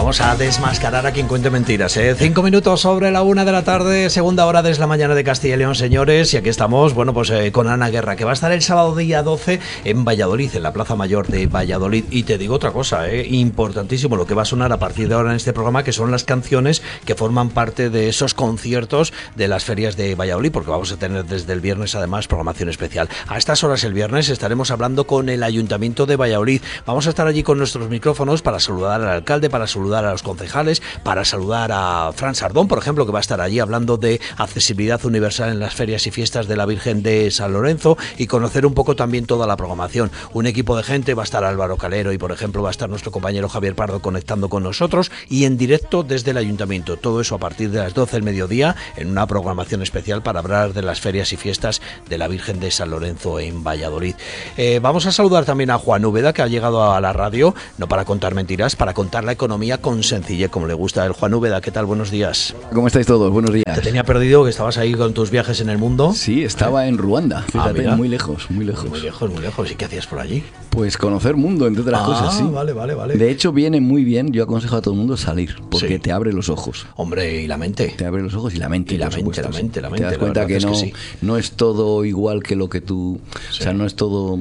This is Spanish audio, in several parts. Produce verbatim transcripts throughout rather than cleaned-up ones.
Vamos a desmascarar a quien cuente mentiras, ¿eh? Cinco minutos sobre la una de la tarde, segunda hora desde la mañana de Castilla y León, señores. Y aquí estamos, bueno, pues eh, con Ana Guerra, que va a estar el sábado día doce en Valladolid, en la Plaza Mayor de Valladolid. Y te digo otra cosa, ¿eh? Importantísimo lo que va a sonar a partir de ahora en este programa, que son las canciones que forman parte de esos conciertos de las ferias de Valladolid, porque vamos a tener desde el viernes, además, programación especial. A estas horas el viernes estaremos hablando con el Ayuntamiento de Valladolid. Vamos a estar allí con nuestros micrófonos para saludar al alcalde, para saludar a los concejales, para saludar a Fran Sardón, por ejemplo, que va a estar allí hablando de accesibilidad universal en las ferias y fiestas de la Virgen de San Lorenzo, y conocer un poco también toda la programación. Un equipo de gente, va a estar Álvaro Calero y, por ejemplo, va a estar nuestro compañero Javier Pardo conectando con nosotros y en directo desde el Ayuntamiento. Todo eso a partir de las doce del mediodía en una programación especial para hablar de las ferias y fiestas de la Virgen de San Lorenzo en Valladolid. Eh, vamos a saludar también a Juan Úbeda, que ha llegado a la radio, no para contar mentiras, para contar la economía con sencillez, como le gusta a él. Juan Úbeda, ¿qué tal? Buenos días. ¿Cómo estáis todos? Buenos días. Te tenía perdido, que estabas ahí con tus viajes en el mundo. Sí, estaba en Ruanda, fíjate, ah, muy lejos, muy lejos. Muy lejos, muy lejos. ¿Y qué hacías por allí? Pues conocer mundo, entre otras ah, cosas, sí. vale, vale, vale. De hecho, viene muy bien, yo aconsejo a todo el mundo salir, porque sí. te abre los ojos. Hombre, y la mente. Te abre los ojos y la mente. Y la mente, supuesto, la mente, la mente. Te das cuenta que no, es que sí. no es todo igual que lo que tú... Sí. O sea, no es todo...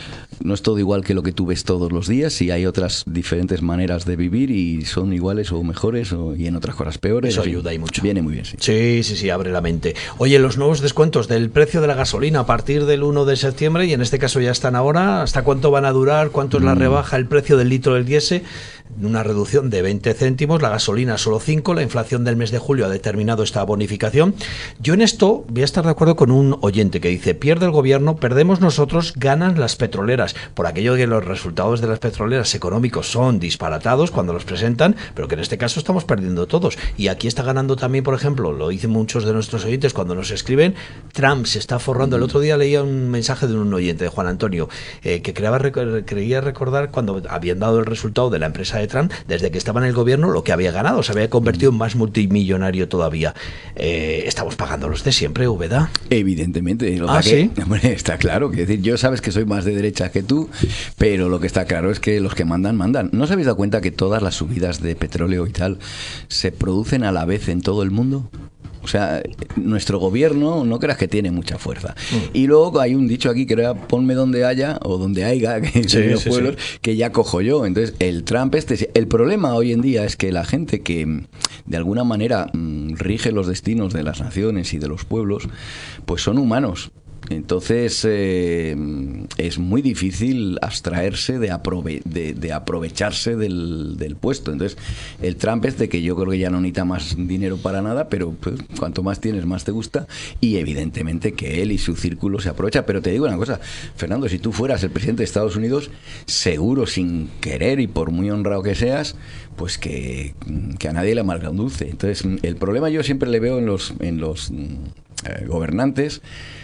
No es todo igual que lo que tú ves todos los días, y hay otras diferentes maneras de vivir y son iguales o mejores o, y en otras cosas peores. Eso ayuda y mucho. Viene muy bien, sí. Sí, sí, sí, abre la mente. Oye, los nuevos descuentos del precio de la gasolina a partir del uno de septiembre, y en este caso ya están ahora, ¿hasta cuánto van a durar? ¿Cuánto es la rebaja? El precio del litro del diésel, una reducción de veinte céntimos, la gasolina solo cinco, la inflación del mes de julio ha determinado esta bonificación. Yo en esto voy a estar de acuerdo con un oyente que dice: pierde el gobierno, perdemos nosotros, ganan las petroleras, por aquello de que los resultados de las petroleras económicos son disparatados cuando los presentan, pero que en este caso estamos perdiendo todos. Y aquí está ganando también, por ejemplo, lo dicen muchos de nuestros oyentes cuando nos escriben, Trump se está forrando. El otro día leía un mensaje de un oyente, de Juan Antonio, eh, que creaba, creía recordar cuando habían dado el resultado de la empresa de Trump, desde que estaba en el gobierno, lo que había ganado, se había convertido en más multimillonario todavía. Eh, estamos pagando los de siempre, Úbeda. Evidentemente. Lo ah, que, sí. Hombre, está claro. Que decir, yo sabes que soy más de derecha que tú, pero lo que está claro es que los que mandan, mandan. ¿No os habéis dado cuenta que todas las subidas de petróleo y tal se producen a la vez en todo el mundo? O sea, nuestro gobierno no creas que tiene mucha fuerza. Mm. Y luego hay un dicho aquí que era ponme donde haya o donde haya, que sí, en los sí, pueblos, sí. que ya cojo yo. Entonces, el Trump este... El problema hoy en día es que la gente que de alguna manera mmm, rige los destinos de las naciones y de los pueblos, pues son humanos. Entonces eh, es muy difícil abstraerse de, aprove de, de aprovecharse del, del puesto. Entonces el Trump es de que yo creo que ya no necesita más dinero para nada, pero pues, cuanto más tienes más te gusta, y evidentemente que él y su círculo se aprovecha. Pero te digo una cosa, Fernando, si tú fueras el presidente de Estados Unidos, seguro, sin querer y por muy honrado que seas, pues que, que a nadie le amarga un dulce. Entonces el problema yo siempre le veo en los, en los eh, gobernantes,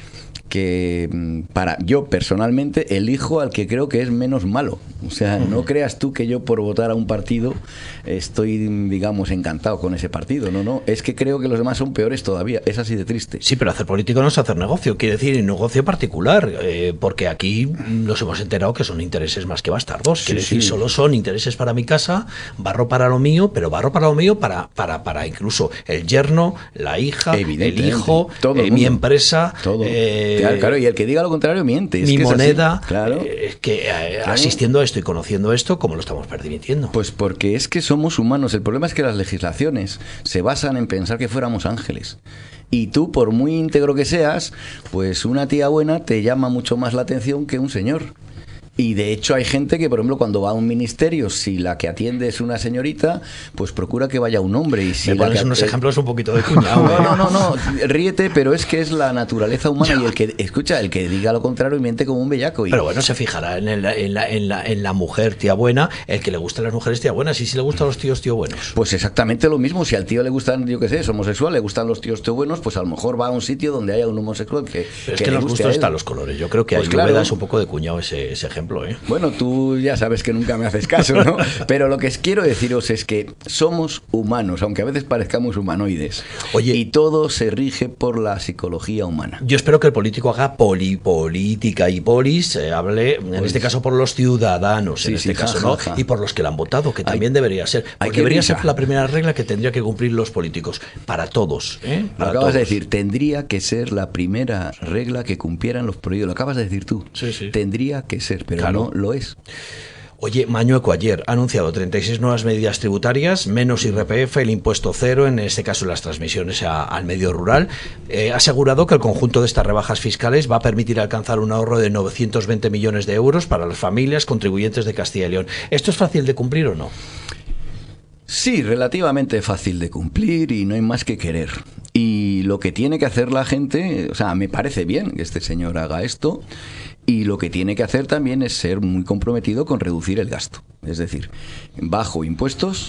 que para yo personalmente elijo al que creo que es menos malo. O sea, no creas tú que yo por votar a un partido estoy, digamos, encantado con ese partido. No, no, es que creo que los demás son peores todavía. Es así de triste. Sí, pero hacer político no es hacer negocio, quiere decir negocio particular, eh, porque aquí nos hemos enterado que son intereses más que bastardos. Quiere sí, decir, sí. solo son intereses para mi casa, barro para lo mío, pero barro para lo mío para, para, para incluso el yerno, la hija, el hijo, todo eh, mi empresa, todo. Eh, Claro, claro, y el que diga lo contrario miente. Es mi que moneda, es claro. eh, que eh, claro. asistiendo a esto y conociendo esto, ¿cómo lo estamos permitiendo? Pues porque es que somos humanos. El problema es que las legislaciones se basan en pensar que fuéramos ángeles. Y tú, por muy íntegro que seas, pues una tía buena te llama mucho más la atención que un señor. Y de hecho hay gente que, por ejemplo, cuando va a un ministerio, si la que atiende es una señorita, pues procura que vaya un hombre. Y si Me pones la que unos ejemplos un poquito de cuñado. No, no, no, no, ríete, pero es que es la naturaleza humana. Ya. Y el que, escucha, el que diga lo contrario miente como un bellaco. Y... Pero bueno, se fijará en, el, en, la, en, la, en la mujer tía buena, el que le gustan las mujeres tía buenas, y si le gustan los tíos tío buenos. Pues exactamente lo mismo. Si al tío le gustan, yo qué sé, es homosexual, le gustan los tíos tío buenos, pues a lo mejor va a un sitio donde haya un homosexual que... Pero es que, que le los guste gustos están los colores. Yo creo que pues ahí claro. me das un poco de cuñado ese, ese ejemplo. ejemplo, ¿eh? Bueno, tú ya sabes que nunca me haces caso, ¿no? Pero lo que quiero deciros es que somos humanos, aunque a veces parezcamos humanoides. Oye, y todo se rige por la psicología humana. Yo espero que el político haga poli, política y polis, eh, hable, en Polis. este caso, por los ciudadanos, Sí, en sí, este ja, caso, ja, ¿no? ja. Y por los que la han votado, que Hay- también debería ser. hay Porque que debería risa. ser la primera regla que tendría que cumplir los políticos. Para todos, ¿eh? Lo Para acabas de todos. decir, tendría que ser la primera regla que cumplieran los políticos. Lo acabas de decir tú. Sí, sí. Tendría que ser, pero Claro. no lo es. Oye, Mañueco ayer ha anunciado treinta y seis nuevas medidas tributarias, menos I R P F, el impuesto cero, en este caso las transmisiones a- al medio rural. Eh, ha asegurado que el conjunto de estas rebajas fiscales va a permitir alcanzar un ahorro de novecientos veinte millones de euros para las familias contribuyentes de Castilla y León. ¿Esto es fácil de cumplir o no? Sí, relativamente fácil de cumplir y no hay más que querer. Y lo que tiene que hacer la gente, o sea, me parece bien que este señor haga esto, y lo que tiene que hacer también es ser muy comprometido con reducir el gasto. Es decir, bajo impuestos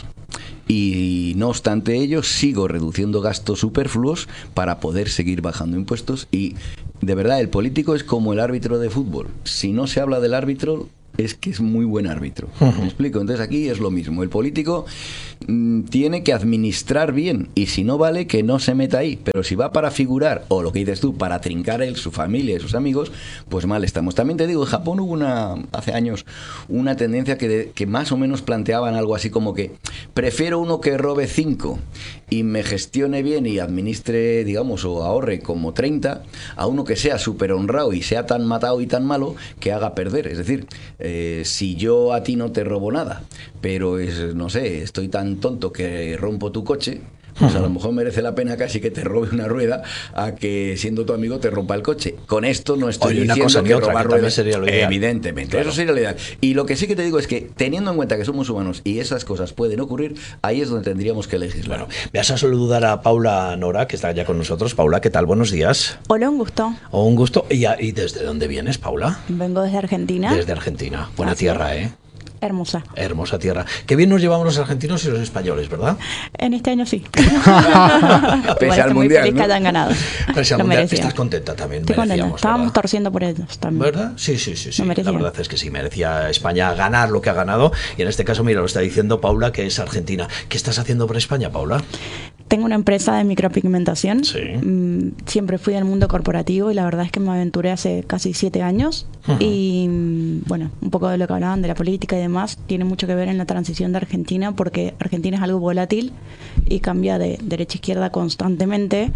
y no obstante ello sigo reduciendo gastos superfluos para poder seguir bajando impuestos. Y de verdad, el político es como el árbitro de fútbol. Si no se habla del árbitro, es que es muy buen árbitro. ¿Me explico? Entonces aquí es lo mismo. El político mm, tiene que administrar bien y si no vale, que no se meta ahí. Pero si va para figurar, o lo que dices tú, para trincar él, su familia y sus amigos, pues mal estamos. También te digo, en Japón hubo una, hace años una tendencia que, de- que más o menos planteaban algo así como que prefiero uno que robe cinco y me gestione bien y administre, digamos, o ahorre como treinta, a uno que sea súper honrado y sea tan matado y tan malo que haga perder. Es decir, eh, si yo a ti no te robo nada, pero es, no sé, estoy tan tonto que rompo tu coche, pues a lo mejor merece la pena casi que te robe una rueda a que siendo tu amigo te rompa el coche. Con esto no estoy Oye, una diciendo cosa ni que otra, robar que también ruedas, sería lo ideal. evidentemente, Claro. eso sería lo ideal. Y lo que sí que te digo es que teniendo en cuenta que somos humanos y esas cosas pueden ocurrir, ahí es donde tendríamos que legislar. Bueno, me vas a saludar a Paula Nora, que está ya con nosotros. Paula, ¿qué tal? Buenos días. Hola, un gusto. Oh, un gusto. ¿Y, a- y desde dónde vienes, Paula? Vengo desde Argentina. Desde Argentina. Buena Así es. tierra, ¿eh? Hermosa. Hermosa tierra. Qué bien nos llevamos los argentinos y los españoles, ¿verdad? En este año sí. Pese Igual al estoy muy Mundial, feliz ¿no? que hayan ganado. Pese al Lo Mundial, merecían. estás contenta también. Estoy contenta. merecíamos, Estábamos ¿verdad? torciendo por ellos también. ¿Verdad? Sí, sí, sí, sí. Lo La merecían. verdad es que sí, merecía España ganar lo que ha ganado. Y en este caso, mira, lo está diciendo Paula, que es argentina. ¿Qué estás haciendo por España, Paula? Tengo una empresa de micropigmentación. Sí. Mm, Siempre fui del mundo corporativo y la verdad es que me aventuré hace casi siete años. Ujú. Y mm, bueno, un poco de lo que hablaban de la política y demás, tiene mucho que ver en la transición de Argentina porque Argentina es algo volátil y cambia de derecha a izquierda constantemente.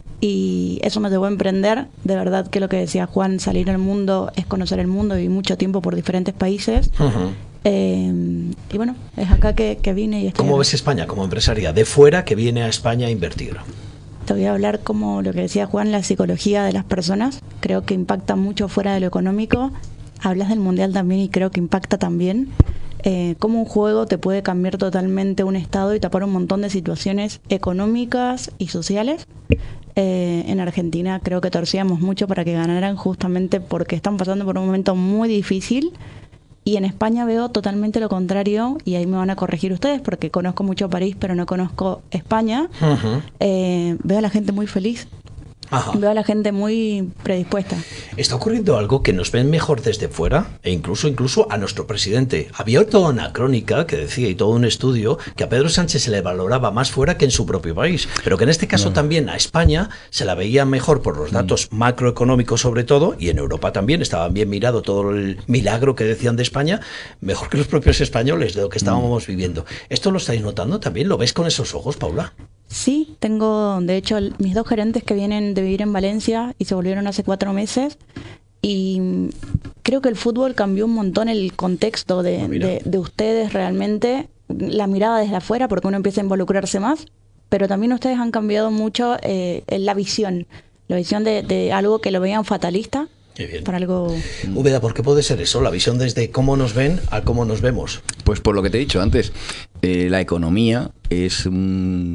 Y eso me llevó a emprender. De verdad que lo que decía Juan, salir al mundo es conocer el mundo y mucho tiempo por diferentes países. Ujú. Eh, y bueno, es acá que, que vine y estoy ¿Cómo acá. ves España como empresaria de fuera que viene a España a invertir? Te voy a hablar como lo que decía Juan, la psicología de las personas. Creo que impacta mucho fuera de lo económico. Hablas del mundial también y creo que impacta también. Eh, cómo un juego te puede cambiar totalmente un estado y tapar un montón de situaciones económicas y sociales. Eh, en Argentina creo que torcíamos mucho para que ganaran justamente porque están pasando por un momento muy difícil. Y en España veo totalmente lo contrario, y ahí me van a corregir ustedes porque conozco mucho París, pero no conozco España. Ujú. Eh, veo a la gente muy feliz, Ajá. veo a la gente muy predispuesta. Está ocurriendo algo que nos ven mejor desde fuera e incluso incluso a nuestro presidente. Había toda una crónica que decía y todo un estudio que a Pedro Sánchez se le valoraba más fuera que en su propio país, pero que en este caso también a España se la veía mejor por los datos macroeconómicos sobre todo, y en Europa también estaba bien mirado todo el milagro que decían de España, mejor que los propios españoles de lo que estábamos viviendo. ¿Esto lo estáis notando también? ¿Lo ves con esos ojos, Paula? Sí, tengo, de hecho, el- mis dos gerentes que vienen de vivir en Valencia y se volvieron hace cuatro meses. Y mm, creo que el fútbol cambió un montón el contexto de, Ah, mira. de, de ustedes realmente, la mirada desde afuera, porque uno empieza a involucrarse más, pero también ustedes han cambiado mucho eh, la visión, la visión de, de algo que lo veían fatalista, Qué bien. para algo... Úbeda, ¿por qué puede ser eso? La visión desde cómo nos ven a cómo nos vemos. Pues por lo que te he dicho antes, eh, la economía es un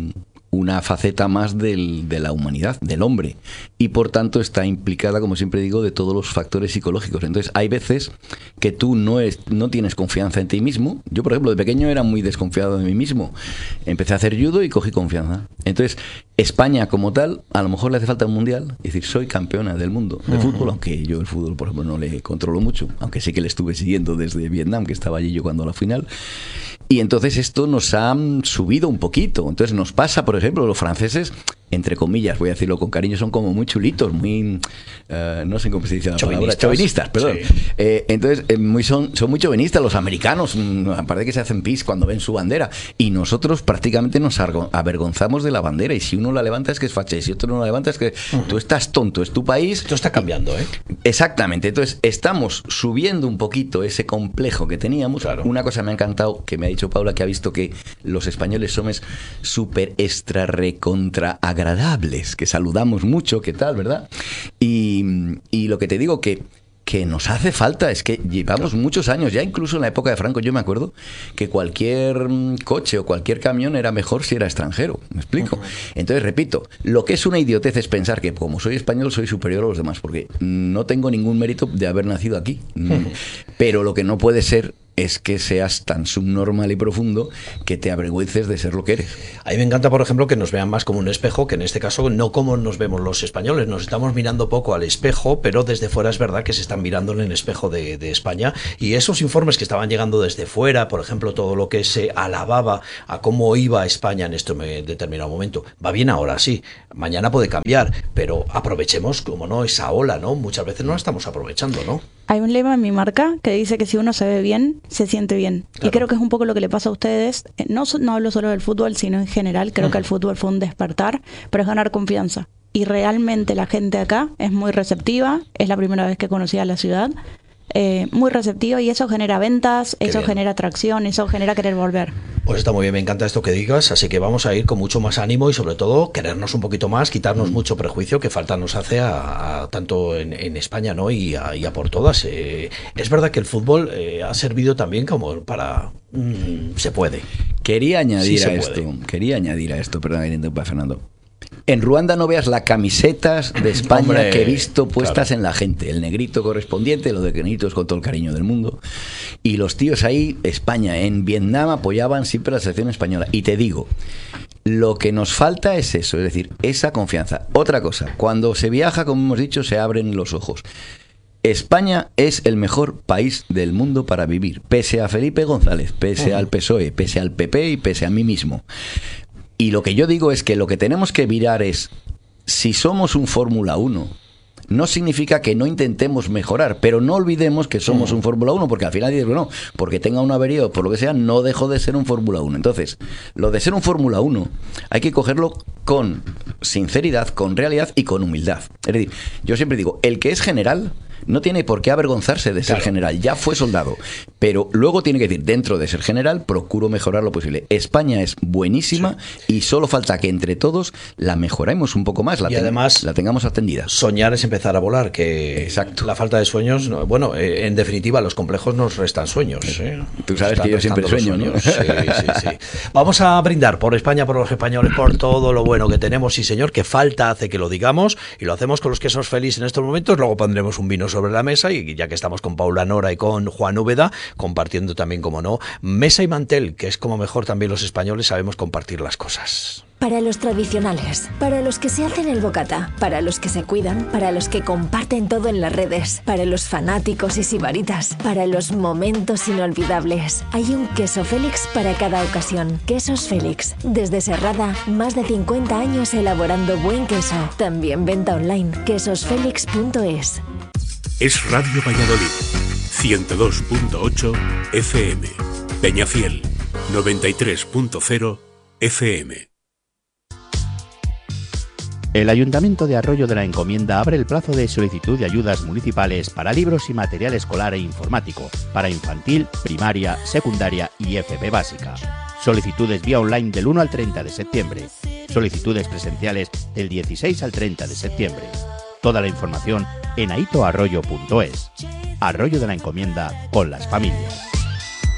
una faceta más del, de la humanidad, del hombre, y por tanto está implicada, como siempre digo, de todos los factores psicológicos. Entonces hay veces que tú no, es, no tienes confianza en ti mismo. Yo, por ejemplo, de pequeño era muy desconfiado de mí mismo. Empecé a hacer judo y cogí confianza. Entonces, España como tal, a lo mejor le hace falta un mundial, es decir, soy campeona del mundo de uh-huh. fútbol, aunque yo el fútbol, por ejemplo, no le controlo mucho, aunque sí que le estuve siguiendo desde Vietnam, que estaba allí yo cuando a la final. Y entonces esto nos ha subido un poquito. Entonces nos pasa, por ejemplo, los franceses, entre comillas, voy a decirlo con cariño, son como muy chulitos, muy, uh, no sé cómo se dice la palabra, chauvinistas, perdón. Sí. Eh, entonces eh, muy son, son muy chauvinistas los americanos, aparte de que se hacen pis cuando ven su bandera. Y nosotros prácticamente nos avergonzamos de la bandera. Y si uno la levanta es que es facha, y si otro no la levanta es que uh-huh. tú estás tonto, es tu país. Esto está cambiando, ¿eh? Exactamente. Entonces estamos subiendo un poquito ese complejo que teníamos. Claro. Una cosa me ha encantado, que me ha dicho Paula, que ha visto que los españoles somos súper extra recontra agradables, que saludamos mucho, ¿qué tal, verdad? Y, y lo que te digo que que nos hace falta, es que llevamos claro. muchos años, ya incluso en la época de Franco, yo me acuerdo que cualquier coche o cualquier camión era mejor si era extranjero, ¿me explico? Uh-huh. Entonces, repito, lo que es una idiotez es pensar que como soy español soy superior a los demás, porque no tengo ningún mérito de haber nacido aquí, uh-huh. pero lo que no puede ser es que seas tan subnormal y profundo que te avergüences de ser lo que eres. A mí me encanta, por ejemplo, que nos vean más como un espejo, que en este caso no como nos vemos los españoles. Nos estamos mirando poco al espejo, pero desde fuera es verdad que se están mirando en el espejo de, de España. Y esos informes que estaban llegando desde fuera, por ejemplo, todo lo que se alababa a cómo iba España en este determinado momento, va bien ahora, sí. Mañana puede cambiar, pero aprovechemos, como no, esa ola, ¿no? Muchas veces no la estamos aprovechando, ¿no? Hay un lema en mi marca que dice que si uno se ve bien, se siente bien. Claro. Y creo que es un poco lo que le pasa a ustedes. No, no hablo solo del fútbol, sino en general. Creo uh-huh. que el fútbol fue un despertar, pero es ganar confianza. Y realmente la gente acá es muy receptiva. Es la primera vez que conocí a la ciudad. Eh, muy receptiva, y eso genera ventas, Qué eso bien. genera atracción, eso genera querer volver. Pues está muy bien, me encanta esto que digas, así que vamos a ir con mucho más ánimo y sobre todo querernos un poquito más, quitarnos mm. mucho prejuicio que falta nos hace a, a tanto en, en España, ¿no? Y a, y a por todas. Eh, es verdad que el fútbol eh, ha servido también como para... Mm, se puede. Quería añadir sí a esto, puede. quería añadir a esto, perdón, que interrumpa, Fernando. En Ruanda no veas las camisetas de España Hombre, que he visto puestas claro. en la gente. El negrito correspondiente, lo de negritos con todo el cariño del mundo. Y los tíos ahí, España, en Vietnam apoyaban siempre la selección española. Y te digo, lo que nos falta es eso, es decir, esa confianza. Otra cosa, cuando se viaja, como hemos dicho, se abren los ojos. España es el mejor país del mundo para vivir, pese a Felipe González, pese uh-huh. al P S O E, pese al P P y pese a mí mismo. Y lo que yo digo es que lo que tenemos que mirar es, si somos un Fórmula uno, no significa que no intentemos mejorar, pero no olvidemos que somos un Fórmula uno, porque al final dices, bueno, porque tenga un avería o por lo que sea, no dejo de ser un Fórmula uno. Entonces, lo de ser un Fórmula uno hay que cogerlo con sinceridad, con realidad y con humildad. Es decir, yo siempre digo, el que es general no tiene por qué avergonzarse de ser claro. general, ya fue soldado, pero luego tiene que decir, dentro de ser general, procuro mejorar lo posible. España es buenísima sí. y solo falta que entre todos la mejoremos un poco más, la, y ten- además, la tengamos atendida. Soñar es empezar a volar, que Exacto. la falta de sueños, no, bueno, eh, en definitiva, los complejos nos restan sueños. ¿eh? Tú sabes Están que yo siempre sueño, ¿no? Sí, sí, sí. Vamos a brindar por España, por los españoles, por todo lo bueno que tenemos, sí señor, que falta hace que lo digamos, y lo hacemos con los quesos Feliz en estos momentos, luego pondremos un vino sobre la mesa, y ya que estamos con Paula Nora y con Juan Úbeda, compartiendo también, como no, mesa y mantel, que es como mejor también los españoles sabemos compartir las cosas. Para los tradicionales, para los que se hacen el bocata, para los que se cuidan, para los que comparten todo en las redes, para los fanáticos y sibaritas, para los momentos inolvidables. Hay un queso Félix para cada ocasión. Quesos Félix. Desde Serrada, más de cincuenta años elaborando buen queso. También venta online, quesos félix punto es. Es Radio Valladolid, ciento dos punto ocho F M, Peñafiel, noventa y tres punto cero F M. El Ayuntamiento de Arroyo de la Encomienda abre el plazo de solicitud de ayudas municipales para libros y material escolar e informático, para infantil, primaria, secundaria y F P básica. Solicitudes vía online del uno al treinta de septiembre. Solicitudes presenciales del dieciséis al treinta de septiembre. Toda la información en aito arroyo punto es. Arroyo de la Encomienda con las familias.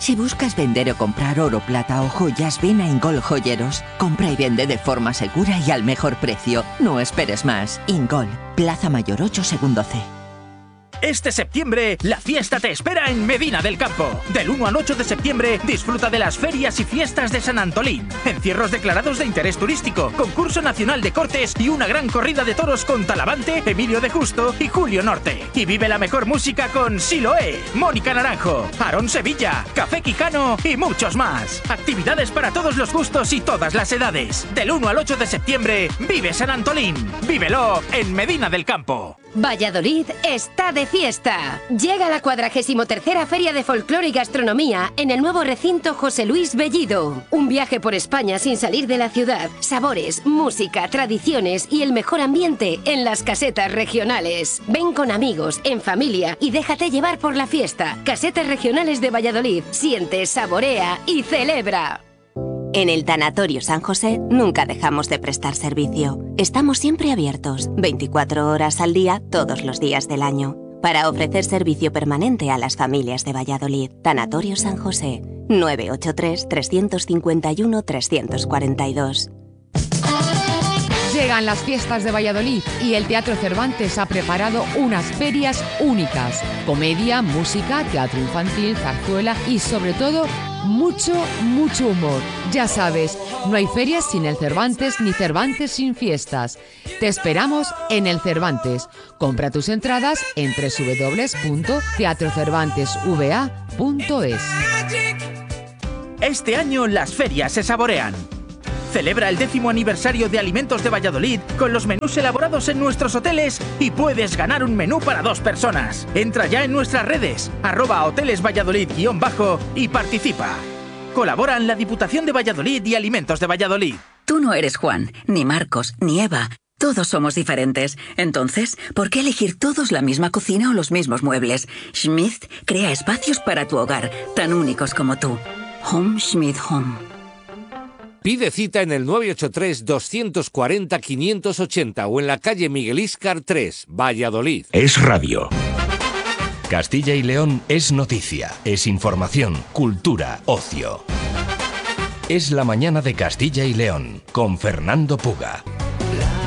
Si buscas vender o comprar oro, plata o joyas, ven a Ingol Joyeros. Compra y vende de forma segura y al mejor precio. No esperes más. Ingol, Plaza Mayor ocho, segundo C. Este septiembre, la fiesta te espera en Medina del Campo. Del uno al ocho de septiembre, disfruta de las ferias y fiestas de San Antolín. Encierros declarados de interés turístico, concurso nacional de cortes y una gran corrida de toros con Talavante, Emilio de Justo y Julio Norte. Y vive la mejor música con Siloé, Mónica Naranjo, Aarón Sevilla, Café Quijano y muchos más. Actividades para todos los gustos y todas las edades. Del uno al ocho de septiembre, vive San Antolín. Vívelo en Medina del Campo. Valladolid está de fiesta. Llega la cuadragésimo tercera Feria de Folclore y Gastronomía en el nuevo recinto José Luis Bellido. Un viaje por España sin salir de la ciudad. Sabores, música, tradiciones y el mejor ambiente en las casetas regionales. Ven con amigos, en familia y déjate llevar por la fiesta. Casetas regionales de Valladolid. Siente, saborea y celebra. En el Tanatorio San José nunca dejamos de prestar servicio. Estamos siempre abiertos, veinticuatro horas al día, todos los días del año, para ofrecer servicio permanente a las familias de Valladolid. Tanatorio San José, nueve ocho tres, tres cinco uno, tres cuatro dos. Llegan las fiestas de Valladolid y el Teatro Cervantes ha preparado unas ferias únicas. Comedia, música, teatro infantil, zarzuela y sobre todo mucho, mucho humor. Ya sabes, no hay ferias sin el Cervantes ni Cervantes sin fiestas. Te esperamos en el Cervantes. Compra tus entradas en doble u doble u doble u punto teatro cervantes v a punto es. Este año las ferias se saborean. Celebra el décimo aniversario de Alimentos de Valladolid con los menús elaborados en nuestros hoteles y puedes ganar un menú para dos personas. Entra ya en nuestras redes, arroba hoteles Valladolid guión bajo y participa. Colaboran la Diputación de Valladolid y Alimentos de Valladolid. Tú no eres Juan, ni Marcos, ni Eva. Todos somos diferentes. Entonces, ¿por qué elegir todos la misma cocina o los mismos muebles? Schmidt crea espacios para tu hogar, tan únicos como tú. Home Schmidt Home. Pide cita en el nueve ocho tres, dos cuatro cero, cinco ochenta o en la calle Miguel Íscar tres, Valladolid. Es radio. Castilla y León es noticia, es información, cultura, ocio. Es la mañana de Castilla y León con Fernando Puga.